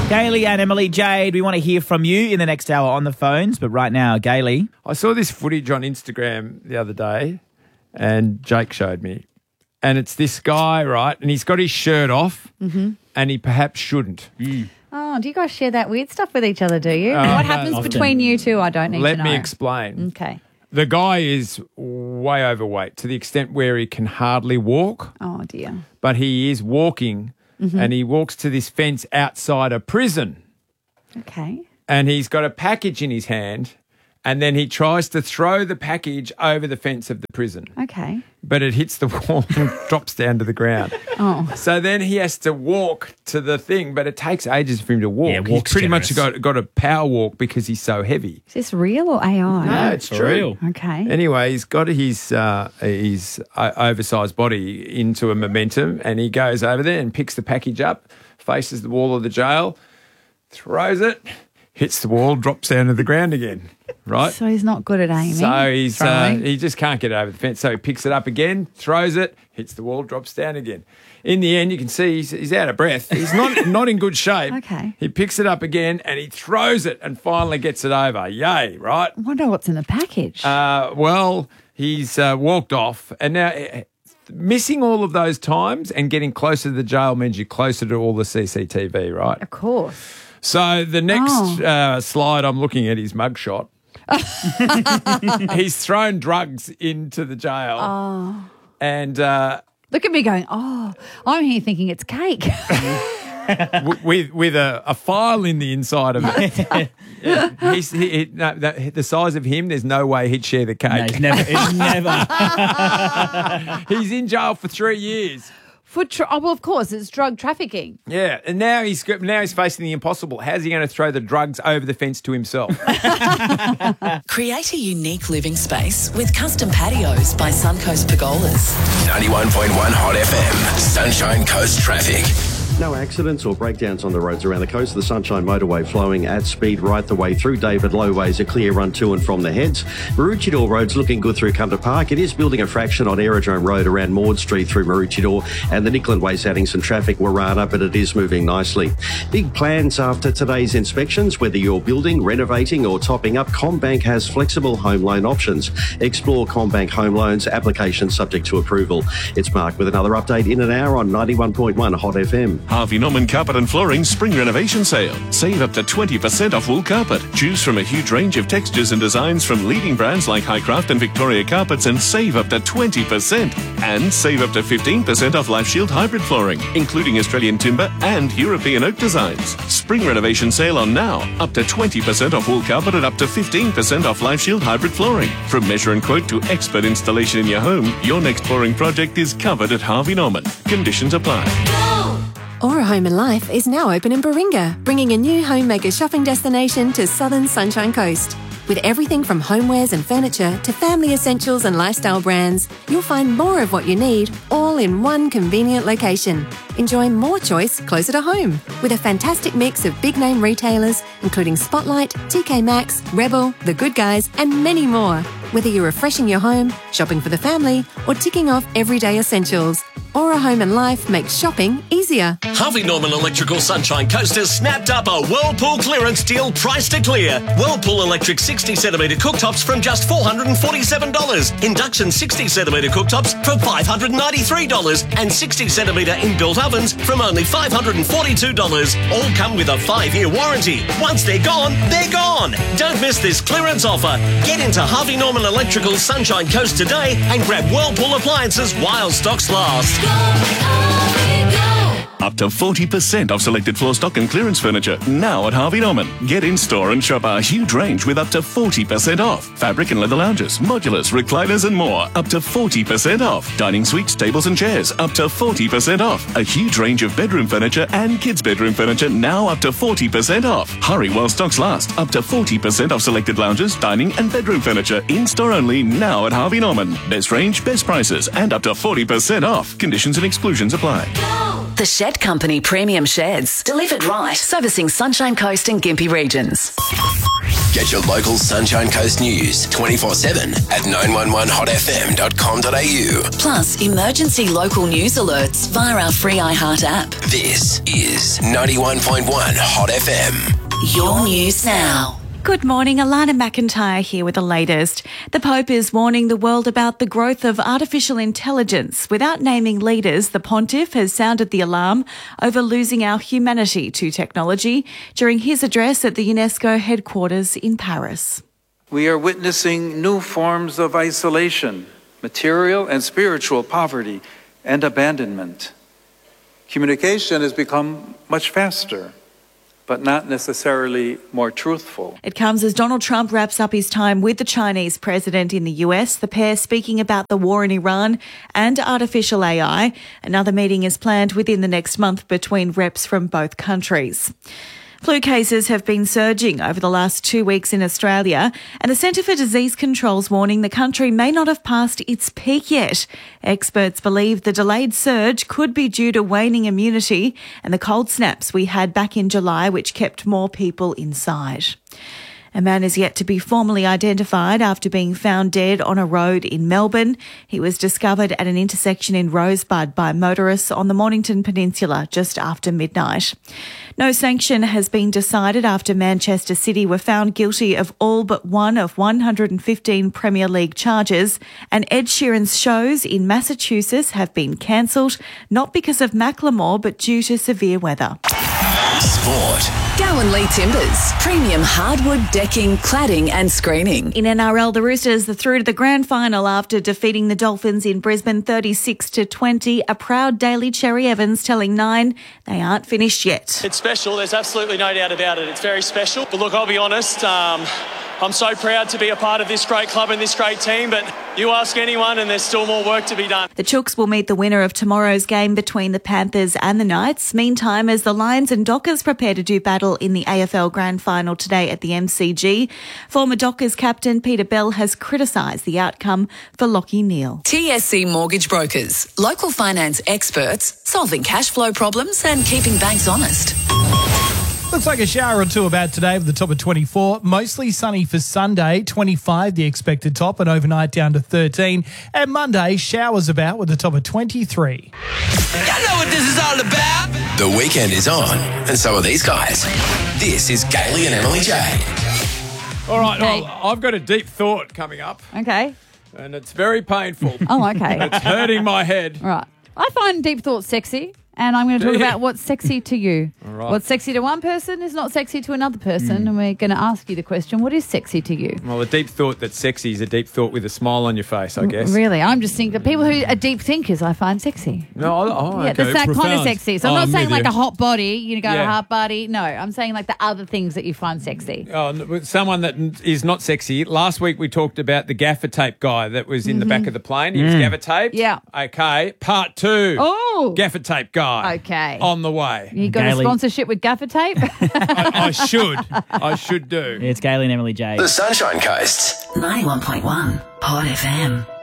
Gailey and Emily Jade, we want to hear from you in the next hour on the phones. But right now, Gailey. I saw this footage on Instagram the other day and Jake showed me. And it's this guy, right? And he's got his shirt off and he perhaps shouldn't. Oh, do you guys share that weird stuff with each other, do you? What happens between you two? I don't need to know. Let me explain. Okay. The guy is way overweight to the extent where he can hardly walk. Oh, dear. But he is walking and he walks to this fence outside a prison. Okay. And he's got a package in his hand and then he tries to throw the package over the fence of the prison. Okay. But it hits the wall and drops down to the ground. Oh. So then he has to walk to the thing, but it takes ages for him to walk. Yeah, He's walk's pretty much generous. got a power walk because he's so heavy. Is this real or AI? No, it's For true. real. Okay. Anyway, he's got his oversized body into a momentum and he goes over there and picks the package up, faces the wall of the jail, throws it, hits the wall, drops down to the ground again, right? So he's not good at aiming. So he's throwing. he just can't get over the fence. So he picks it up again, throws it, hits the wall, drops down again. In the end, you can see he's out of breath. He's not in good shape. Okay. He picks it up again and he throws it and finally gets it over. Yay, right? I wonder what's in the package. Well, he's walked off and now missing all of those times and getting closer to the jail means you're closer to all the CCTV, right? Of course. So the next slide, I'm looking at his mugshot. He's thrown drugs into the jail. Oh. And Look at me going, oh, I'm here thinking it's cake. with a file in the inside of it. Yeah. The size of him, there's no way he'd share the No, cake. he's never. He's in jail for 3 years. Well, of course, it's drug trafficking. Yeah, and now he's facing the impossible. How's he going to throw the drugs over the fence to himself? Create a unique living space with custom patios by Suncoast Pergolas. 91.1 Hot FM. Sunshine Coast Traffic. No accidents or breakdowns on the roads around the coast. The Sunshine Motorway flowing at speed right the way through David Lowways, a clear run to and from the heads. Maroochydore Road's looking good through Cunter Park. It is building a fraction on Aerodrome Road around Maud Street through Maroochydore, and the Nickland Way's adding some traffic Warrana, but it is moving nicely. Big plans after today's inspections. Whether you're building, renovating or topping up, CommBank has flexible home loan options. Explore CommBank Home Loans, application subject to approval. It's Mark with another update in an hour on 91.1 Hot FM. Harvey Norman Carpet and Flooring Spring Renovation Sale. Save up to 20% off wool carpet. Choose from a huge range of textures and designs from leading brands like Highcraft and Victoria Carpets and save up to 20%. And save up to 15% off Life Shield hybrid flooring, including Australian timber and European oak designs. Spring Renovation Sale on now. Up to 20% off wool carpet and up to 15% off Life Shield hybrid flooring. From measure and quote to expert installation in your home, your next flooring project is covered at Harvey Norman. Conditions apply. Aura Home and Life is now open in Baringa, bringing a new homemaker shopping destination to southern Sunshine Coast. With everything from homewares and furniture to family essentials and lifestyle brands, you'll find more of what you need, all in one convenient location. Enjoy more choice closer to home, with a fantastic mix of big-name retailers, including Spotlight, TK Maxx, Rebel, The Good Guys, and many more. Whether you're refreshing your home, shopping for the family, or ticking off everyday essentials, Aura Home and Life makes shopping easier. Harvey Norman Electrical Sunshine Coast has snapped up a Whirlpool clearance deal priced to clear. Whirlpool electric 60cm cooktops from just $447. Induction 60cm cooktops from $593. And 60cm inbuilt ovens from only $542. All come with a 5-year warranty. Once they're gone, they're gone. Don't miss this clearance offer. Get into Harvey Norman Electrical Sunshine Coast today and grab Whirlpool appliances while stocks last. Up to 40% off selected floor stock and clearance furniture now at Harvey Norman. Get in store and shop our huge range with up to 40% off. Fabric and leather lounges, modulars, recliners and more. Up to 40% off. Dining suites, tables and chairs. Up to 40% off. A huge range of bedroom furniture and kids' bedroom furniture now up to 40% off. Hurry while stocks last. Up to 40% off selected lounges, dining and bedroom furniture. In store only now at Harvey Norman. Best range, best prices and up to 40% off. Conditions and exclusions apply. The Shed Company Premium Sheds. Delivered right. Servicing Sunshine Coast and Gympie regions. Get your local Sunshine Coast news 24/7 at 911hotfm.com.au. Plus, emergency local news alerts via our free iHeart app. This is 91.1 Hot FM. Your news now. Good morning, Alana McIntyre here with the latest. The Pope is warning the world about the growth of artificial intelligence. Without naming leaders, the Pontiff has sounded the alarm over losing our humanity to technology during his address at the UNESCO headquarters in Paris. We are witnessing new forms of isolation, material and spiritual poverty, and abandonment. Communication has become much faster, but not necessarily more truthful. It comes as Donald Trump wraps up his time with the Chinese president in the US, the pair speaking about the war in Iran and artificial AI. Another meeting is planned within the next month between reps from both countries. Flu cases have been surging over the last 2 weeks in Australia, and the Centre for Disease Control's warning the country may not have passed its peak yet. Experts believe the delayed surge could be due to waning immunity and the cold snaps we had back in July, which kept more people inside. A man is yet to be formally identified after being found dead on a road in Melbourne. He was discovered at an intersection in Rosebud by motorists on the Mornington Peninsula just after midnight. No sanction has been decided after Manchester City were found guilty of all but one of 115 Premier League charges, and Ed Sheeran's shows in Massachusetts have been cancelled, not because of Macklemore but due to severe weather. Sport. Gowan Lee Timbers, premium hardwood decking, cladding and screening. In NRL, the Roosters are through to the grand final after defeating the Dolphins in Brisbane 36-20. A proud Daly Cherry Evans telling Nine they aren't finished yet. It's special. There's absolutely no doubt about it. It's very special. But look, I'll be honest, I'm so proud to be a part of this great club and this great team, but you ask anyone and there's still more work to be done. The Chooks will meet the winner of tomorrow's game between the Panthers and the Knights. Meantime, as the Lions and Dockers prepare to do battle in the AFL Grand Final today at the MCG, former Dockers captain Peter Bell has criticised the outcome for Lachie Neale. TSC Mortgage Brokers, local finance experts, solving cash flow problems and keeping banks honest. Looks like a shower or two about today with the top of 24. Mostly sunny for Sunday, 25 the expected top, and overnight down to 13. And Monday, showers about with the top of 23. Y'all know what this is all about. The weekend is on, and so are these guys. This is Gailey and Emily J. All right, Okay. well, I've got a deep thought coming up, Okay. and it's very painful. Oh, okay. It's hurting my head. All right. I find deep thoughts sexy, and I'm going to talk Do you? about what's sexy to you. All right. What's sexy to one person is not sexy to another person, and we're going to ask you the question, what is sexy to you? Well, a deep thought that's sexy is a deep thought with a smile on your face, I guess. Really? I'm just thinking people who are deep thinkers I find sexy. No, Yeah, that's that kind of sexy. So I'm not saying like a hot body, you got a Yeah. hot body. No, I'm saying like the other things that you find sexy. Oh, someone that is not sexy. Last week we talked about the gaffer tape guy that was in the back of the plane. He was gaffer taped. Yeah. Okay. Part 2. Oh. Gaffer tape guy. Okay. On the way. You got Gailey. a sponsorship with gaffer tape? I should. I should do. It's Gailey and Emily J. The Sunshine Coast. 91.1 Hot FM.